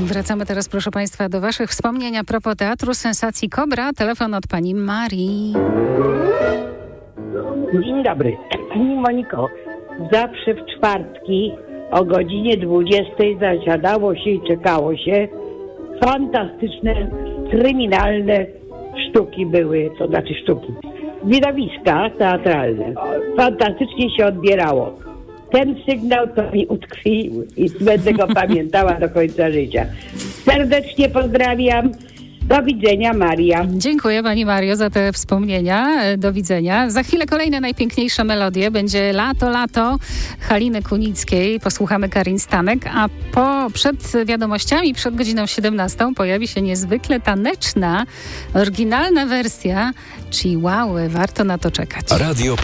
Wracamy teraz, proszę Państwa, do Waszych wspomnień a propos Teatru Sensacji Kobra. Telefon od pani Marii. Dzień dobry. Pani Moniko, zawsze w czwartki o godzinie 20 zasiadało się i czekało się. Fantastyczne, kryminalne sztuki były, to znaczy sztuki, widowiska teatralne. Fantastycznie się odbierało. Ten sygnał to mi utkwił i będę go pamiętała do końca życia. Serdecznie pozdrawiam. Do widzenia, Maria. Dziękuję Pani Mario za te wspomnienia. Do widzenia. Za chwilę kolejne najpiękniejsze melodie. Będzie Lato, Lato Haliny Kunickiej. Posłuchamy Karin Stanek, a przed wiadomościami, przed godziną 17 pojawi się niezwykle taneczna, oryginalna wersja Chihuahua. Warto na to czekać. Radio